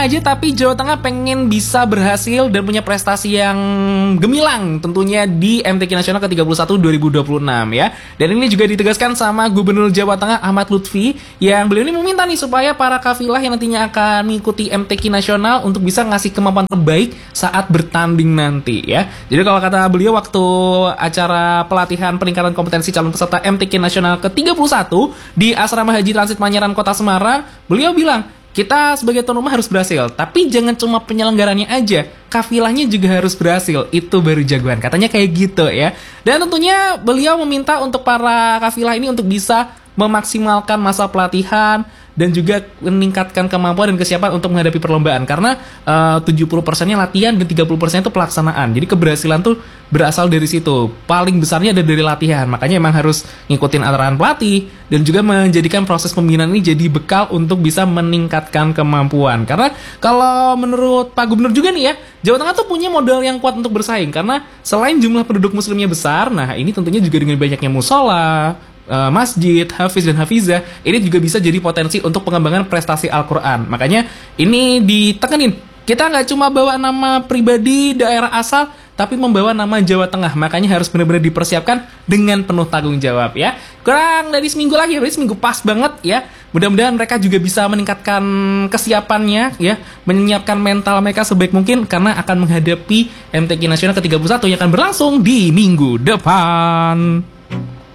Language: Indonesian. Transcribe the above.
Tengah aja, tapi Jawa Tengah pengen bisa berhasil dan punya prestasi yang gemilang tentunya di MTQ Nasional ke-31 2026 ya. Dan ini juga ditegaskan sama Gubernur Jawa Tengah Ahmad Lutfi, yang beliau ini meminta nih supaya para kafilah yang nantinya akan mengikuti MTQ Nasional untuk bisa ngasih kemampuan terbaik saat bertanding nanti ya. Jadi kalau kata beliau waktu acara pelatihan peningkatan kompetensi calon peserta MTQ Nasional ke-31 di Asrama Haji Transit Manyaran Kota Semarang, beliau bilang, kita sebagai tuan rumah harus berhasil, tapi jangan cuma penyelenggarannya aja, kafilahnya juga harus berhasil, itu baru jagoan, katanya kayak gitu ya. Dan tentunya beliau meminta untuk para kafilah ini untuk bisa memaksimalkan masa pelatihan dan juga meningkatkan kemampuan dan kesiapan untuk menghadapi perlombaan, karena 70%-nya latihan dan 30% itu pelaksanaan. Jadi keberhasilan tuh berasal dari situ. Paling besarnya ada dari latihan. Makanya emang harus ngikutin arahan pelatih dan juga menjadikan proses pembinaan ini jadi bekal untuk bisa meningkatkan kemampuan. Karena kalau menurut Pak Gubernur juga nih ya, Jawa Tengah tuh punya modal yang kuat untuk bersaing, karena selain jumlah penduduk muslimnya besar, nah ini tentunya juga dengan banyaknya musola, masjid, hafiz dan hafizah, ini juga bisa jadi potensi untuk pengembangan prestasi Al-Quran. Makanya ini ditekenin, kita nggak cuma bawa nama pribadi daerah asal, tapi membawa nama Jawa Tengah. Makanya harus benar-benar dipersiapkan dengan penuh tanggung jawab ya. Kurang dari seminggu lagi, berarti seminggu pas banget ya. Mudah-mudahan mereka juga bisa meningkatkan kesiapannya ya, menyiapkan mental mereka sebaik mungkin, karena akan menghadapi MTQ Nasional ke-31 yang akan berlangsung di minggu depan.